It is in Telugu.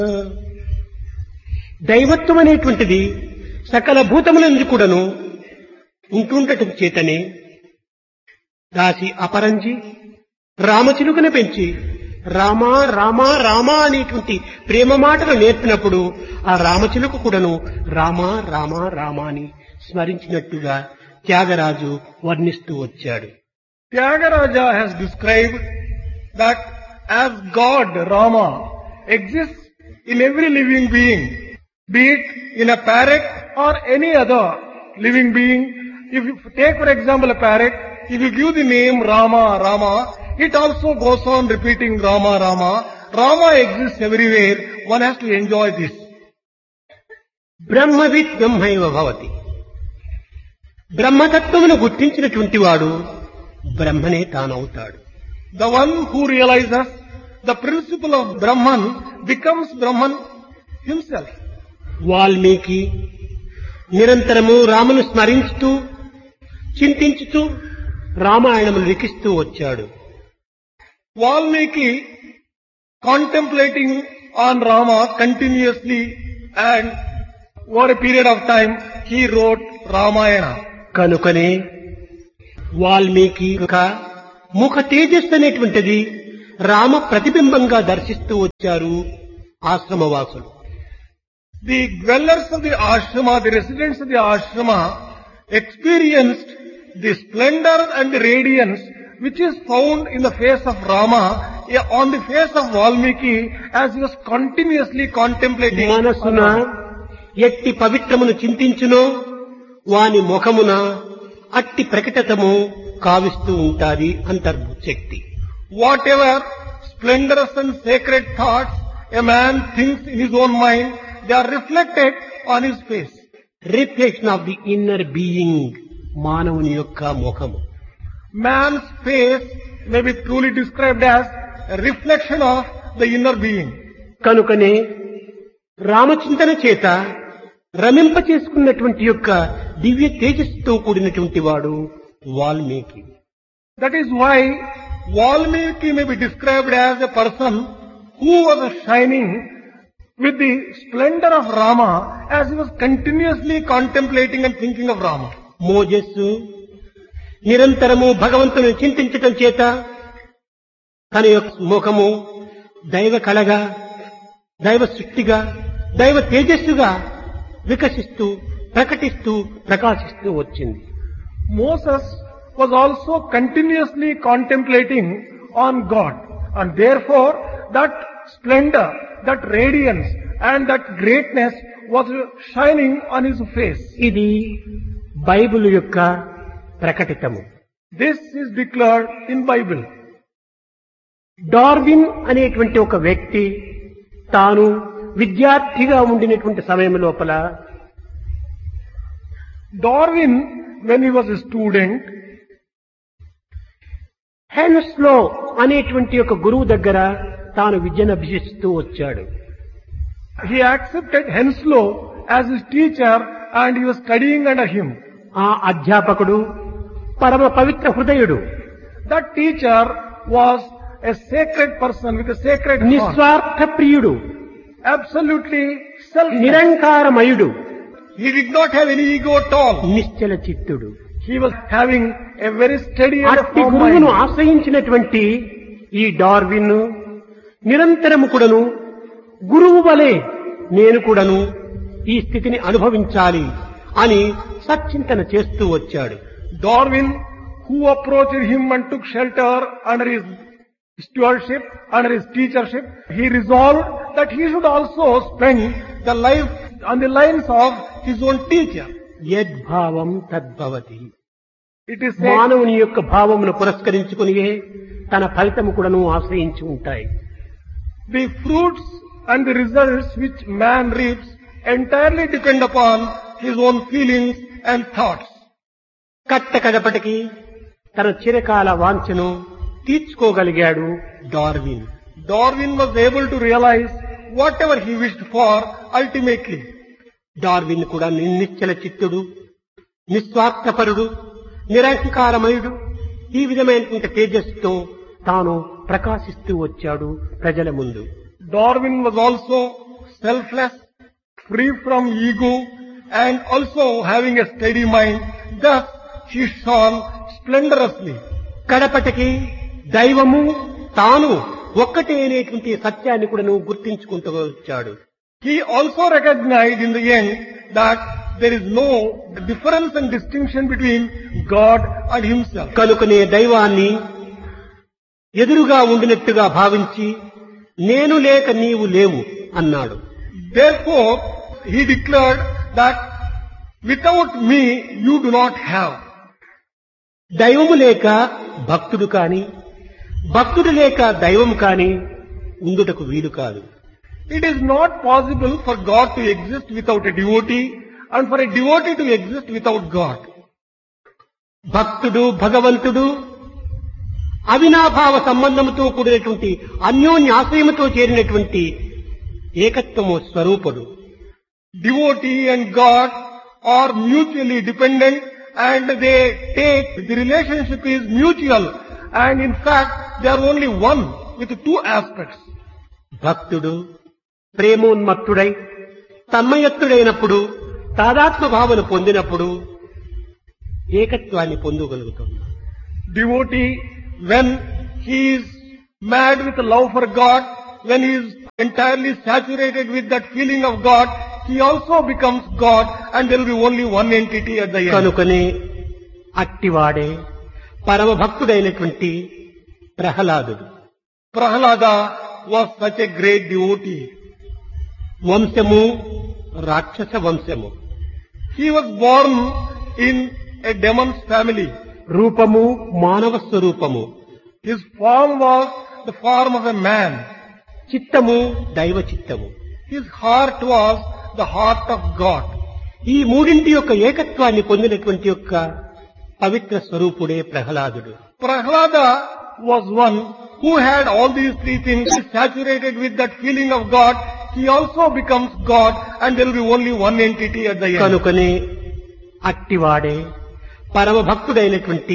దైవత్వం అనేటువంటిది సకల భూతములందు కూడాను ఉంటుండటం చేతనే దాసి అపరంజి రామచిలుకను పెంచి రామా రామా రామా అనేటువంటి ప్రేమ మాటలు నేర్పినప్పుడు ఆ రామచిలుక కూడాను రామా రామా రామా అని స్మరించినట్టుగా త్యాగరాజు వర్ణిస్తూ వచ్చాడు. Tyagaraja has described that as God, Rama, exists in every living being, be it in a parrot or any other living being. If you take for example a parrot, if you give the name Rama, Rama, it also goes on repeating Rama, Rama. Rama exists everywhere. One has to enjoy this. బ్రహ్మవిత్ బ్రహ్మైవ భవతి. బ్రహ్మతత్వమును గుర్తించినటువంటి వాడు బ్రహ్మనే తానవుతాడు. The one who realizes the principle of Brahman becomes Brahman himself. Valmiki నిరంతరము రామును స్మరించుతూ చింతించుతూ రామాయణమును లిఖిస్తూ వచ్చాడు. Valmiki contemplating on Rama continuously, and over a period of time he wrote Ramayana. కనుకనే వాల్మీకి యొక్క ముఖ తేజస్సు అనేటువంటిది రామ ప్రతిబింబంగా దర్శిస్తూ వచ్చారు ఆశ్రమవాసులు. The dwellers of the ashrama, the residents of the ashrama, experienced the splendor and the radiance which is found in the face of Rama on the face of Valmiki as he was continuously contemplating. మనసున ఎట్టి పవిత్రమును చింతించునో వాని ముఖమున అట్టి ప్రకటతము కావిస్తూ ఉంటాది అంతర్భూత శక్తి. Whatever splendorous and sacred thoughts a man thinks in his own mind, they are reflected on his face. Reflection of the inner being మానవుని యొక్క ముఖము. Man's face may be truly described as a reflection of the inner being. కనుకనే రామచింతన చేత రమింప చేసుకున్నటువంటి యొక్క దివ్య తేజస్సుతో కూడినటువంటి వాడు Valmiki. That is why Valmiki may be described as a person who was shining with the splendor of Rama as he was continuously contemplating and thinking of Rama. మోజస్సు నిరంతరము భగవంతుని చింతించటం చేత తన యొక్క ముఖము దైవ కళగా, దైవ సృష్టిగా, దైవ తేజస్సుగా వికసిస్తూ ప్రకటిస్తూ ప్రకాశిస్తూ వచ్చింది. Moses was also continuously contemplating on God, and therefore that splendor, that radiance and that greatness was shining on his face. ఇది బైబిల్ యొక్క ప్రకటితము. This is declared in Bible. Darwin అనేటువంటి ఒక వ్యక్తి తాను విద్యార్థిగా ఉండినటువంటి సమయం లోపల Darwin, when he was a student, హెన్స్లో అనేటువంటి ఒక గురువు దగ్గర తాను విద్యను అభ్యసిస్తూ వచ్చాడు. he accepted Henslow as his teacher and he was studying under him. ఆ అధ్యాపకుడు పరమ పవిత్ర హృదయుడు. That teacher was a sacred person with a sacred heart. నిస్వార్థ ప్రియుడు. Absolutely selfless. నిరంకారమయుడు. He did not have any ego at all. Nischala చిత్తుడు. He was having a very steady and అట్టి firm గురువును mind. ఆశ్రయించినటువంటి ఈ డార్విన్ నిరంతరము కూడాను గురువు వలె నేను కూడాను ఈ స్థితిని అనుభవించాలి అని సచ్చింతన చేస్తూ వచ్చాడు. Darwin, who approached him and took shelter under his stewardship, under his teachership, he resolved that he should also spend the life on the lines of his own teacher. యద్భావం తద్భవతి. It is said, మానవుని యొక్క భావమును పురస్కరించుకునియే తన ఫలితము కూడాను ఆశ్రయించి ఉంటాయి. the fruits and the results which man reaps entirely depend upon his own feelings and thoughts. కట్ట కడపటికి తన చిరకాల వాంఛను తీర్చుకోగలిగాడు Darwin. Darwin was able to realize whatever he wished for ultimately. Darwin కూడా నిశ్చల చిత్తుడు, నిస్వార్థపరుడు, నిరహంకారమయుడు, ఈ విధమైనటువంటి తేజస్సుతో తాను ప్రకాశిస్తూ వచ్చాడు ప్రజల ముందు. Darwin was also selfless, free from ego, and also having a steady mind. Thus, he shone splendorously. కడపటికి దైవము తాను ఒక్కటే అనేటువంటి సత్యాన్ని కూడా నువ్వు గుర్తించుకుంటూ వచ్చాడు. He also recognized in the end that there is no difference and distinction between God and himself. కనుకనే దైవాన్ని ఎదురుగా ఉండినట్టుగా భావించి నేను లేక నీవు లేవు అన్నాడు. Therefore, he declared that without me you do not have. దైవము లేక భక్తుడు కాని భక్తుడు లేక దైవం కాని ఉండుటకు వీలు కాదు. It is not possible for God to exist without a devotee and for a devotee to exist without God. భక్తుడు భగవంతుడు అవినాభావ సంబంధముతో కూడినటువంటి అన్యోన్యాశ్రయముతో చేరినటువంటి ఏకత్వము స్వరూపుడు. Devotee and God are mutually dependent and the relationship is mutual, and in fact they are only one with two aspects. భక్తుడు ప్రేమోన్మత్తుడై తన్మయత్తుడైనప్పుడు తాదాత్మ భావన పొందినప్పుడు ఏకత్వాన్ని పొందగలుగుతాడు. Devotee, when he is mad with love for God, when he is entirely saturated with that feeling of God, he also becomes God, and there will be only one entity at the end. కనుకనే అట్టివాడే పరమ భక్తుడైనటువంటి ప్రహ్లాదుడు. Prahlada was such a great devotee. వంశము రాక్షస వంశము. He was born in a demon's family. రూపము మానవ స్వరూపము. His form was the form of a man. చిత్తము దైవ చిత్తము. His heart was the heart of God. ఈ మూడింటి యొక్క ఏకత్వాన్ని పొందినటువంటి యొక్క పవిత్ర స్వరూపుడే ప్రహ్లాదుడు. Prahlada was one who had all these three things saturated with that feeling of God. He also becomes God, and there will be only one entity at the end. కనుకనే అట్టివాడే పరమ భక్తుడైనటువంటి